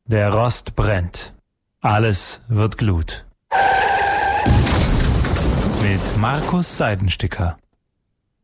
Der Rost brennt. Alles wird Glut. Mit Markus Seidensticker.